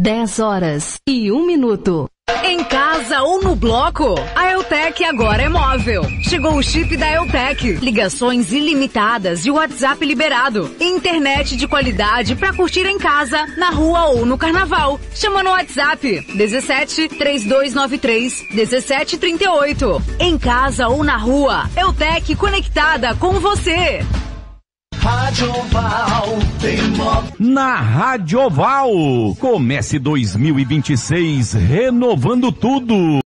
10h01. Em casa ou no bloco, a Eutec agora é móvel. Chegou o chip da Eutec, ligações ilimitadas e WhatsApp liberado. Internet de qualidade pra curtir em casa, na rua ou no carnaval. Chama no WhatsApp 17 3293 1738. Em casa ou na rua, Eutec conectada com você. Rádio Oval tem Na Rádio Oval, comece 2026 renovando tudo.